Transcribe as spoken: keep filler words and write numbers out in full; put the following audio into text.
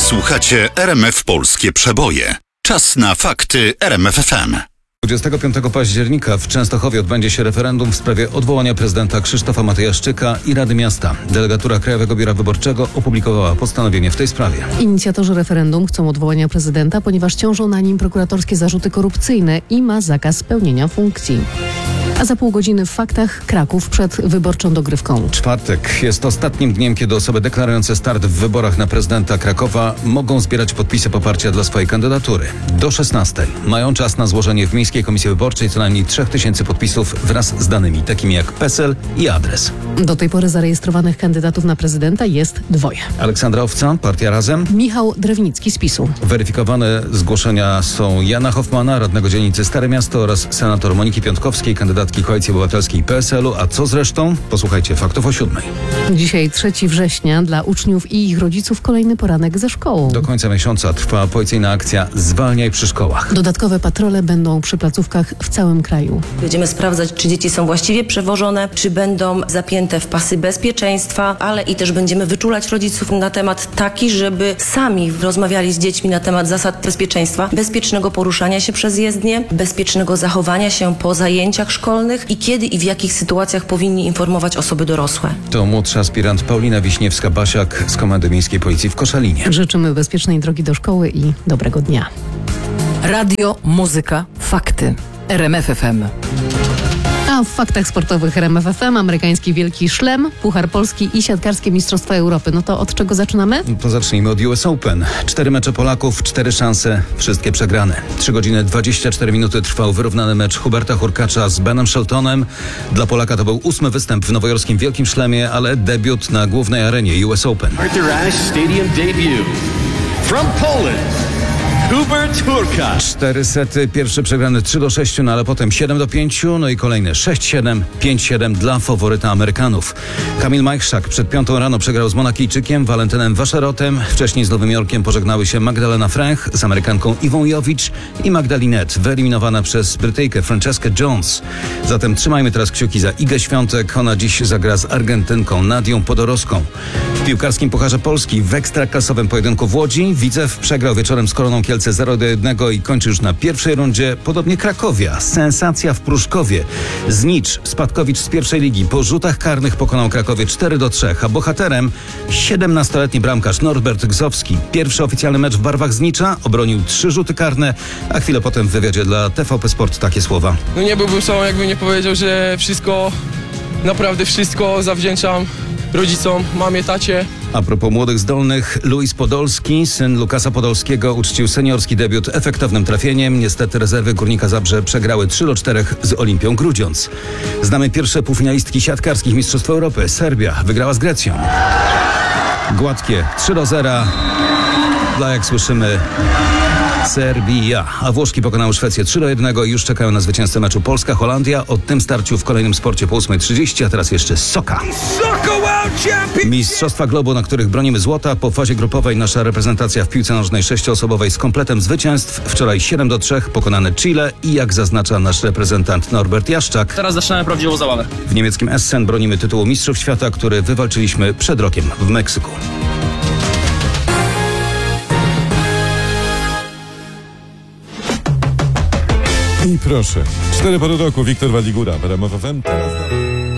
Słuchacie R M F Polskie Przeboje. Czas na fakty R M F F M. dwudziestego piątego października w Częstochowie odbędzie się referendum w sprawie odwołania prezydenta Krzysztofa Matyjaszczyka i Rady Miasta. Delegatura Krajowego Biura Wyborczego opublikowała postanowienie w tej sprawie. Inicjatorzy referendum chcą odwołania prezydenta, ponieważ ciążą na nim prokuratorskie zarzuty korupcyjne i ma zakaz pełnienia funkcji. A za pół godziny w faktach Kraków przed wyborczą dogrywką. Czwartek jest ostatnim dniem, kiedy osoby deklarujące start w wyborach na prezydenta Krakowa mogą zbierać podpisy poparcia dla swojej kandydatury. Do szesnastej mają czas na złożenie w Miejskiej Komisji Wyborczej co najmniej trzech tysięcy podpisów wraz z danymi takimi jak PESEL i adres. Do tej pory zarejestrowanych kandydatów na prezydenta jest dwoje. Aleksandra Owca, Partia Razem. Michał Drewnicki z PiSu. Weryfikowane zgłoszenia są Jana Hoffmana, radnego dzielnicy Stare Miasto oraz senator Moniki Piątkowskiej, kandydatki Koalicji Obywatelskiej i P S L u. A co zresztą? Posłuchajcie faktów o siódmej. Dzisiaj trzeciego września dla uczniów i ich rodziców kolejny poranek ze szkołą. Do końca miesiąca trwa policyjna akcja Zwalniaj przy szkołach. Dodatkowe patrole będą przy placówkach w całym kraju. Będziemy sprawdzać, czy dzieci są właściwie przewożone, czy będą zapięte w pasy bezpieczeństwa, ale i też będziemy wyczulać rodziców na temat taki, żeby sami rozmawiali z dziećmi na temat zasad bezpieczeństwa, bezpiecznego poruszania się przez jezdnię, bezpiecznego zachowania się po zajęciach szkolnych i kiedy i w jakich sytuacjach powinni informować osoby dorosłe. To młodsza aspirant Paulina Wiśniewska-Basiak z Komendy Miejskiej Policji w Koszalinie. Życzymy bezpiecznej drogi do szkoły i dobrego dnia. Radio, muzyka, fakty. R M F F M. A w faktach sportowych R M F F M amerykański Wielki Szlem, Puchar Polski i siatkarskie Mistrzostwa Europy. No to od czego zaczynamy? To zacznijmy od U S Open. Cztery mecze Polaków, cztery szanse, wszystkie przegrane. Trzy godziny dwadzieścia cztery minuty trwał wyrównany mecz Huberta Hurkacza z Benem Sheltonem. Dla Polaka to był ósmy występ w nowojorskim Wielkim Szlemie, ale debiut na głównej arenie U S Open. Arthur Ashe Stadium debut from Poland. Hubert Hurkacz. Cztery sety, pierwszy przegrany trzy do sześciu, no ale potem siedem do pięciu, no i kolejne sześć siedem, pięć siedem dla faworyta Amerykanów. Kamil Majchrzak przed piątą rano przegrał z Monakijczykiem Walentynem Waszerotem. Wcześniej z Nowym Jorkiem pożegnały się Magdalena Fręch z Amerykanką Iwą Jowicz i Magda Linette, wyeliminowana przez Brytyjkę Franceskę Jones. Zatem trzymajmy teraz kciuki za Igę Świątek. Ona dziś zagra z Argentynką Nadią Podorowską. W piłkarskim Pucharze Polski w ekstraklasowym pojedynku w Łodzi Widzew przegrał wieczorem z Koroną Kielce zero do jednego i kończy już na pierwszej rundzie. Podobnie Krakowia. Sensacja w Pruszkowie. Znicz, spadkowicz z pierwszej ligi, po rzutach karnych pokonał Krakowie cztery do trzech, a bohaterem siedemnastoletni bramkarz Norbert Gzowski. Pierwszy oficjalny mecz w barwach Znicza, obronił trzy rzuty karne, a chwilę potem w wywiadzie dla T V P Sport takie słowa. No nie byłbym sobą, jakbym nie powiedział, że wszystko, naprawdę wszystko zawdzięczam rodzicom, mamie, tacie. A propos młodych zdolnych, Luis Podolski, syn Lukasa Podolskiego, uczcił seniorski debiut efektownym trafieniem. Niestety rezerwy Górnika Zabrze przegrały trzy do czterech z Olimpią Grudziądz. Znamy pierwsze półfinalistki siatkarskich Mistrzostw Europy. Serbia wygrała z Grecją. Gładkie trzy do zera dla, jak słyszymy, Serbia. A Włoszki pokonały Szwecję trzy do jednego i już czekają na zwycięzcę meczu Polska-Holandia. O tym starciu w kolejnym sporcie po ósmej trzydzieści, a teraz jeszcze Soka. Mistrzostwa Globu, na których bronimy złota. Po fazie grupowej nasza reprezentacja w piłce nożnej sześcioosobowej z kompletem zwycięstw. Wczoraj siedem do trzech pokonane Chile i, jak zaznacza nasz reprezentant Norbert Jaszczak, teraz zaczynamy prawdziwą zabawę. W niemieckim Essen bronimy tytułu Mistrzów Świata, który wywalczyliśmy przed rokiem w Meksyku. I proszę, cztery pory roku, Wiktor Waligura, w R M F F M. Teraz...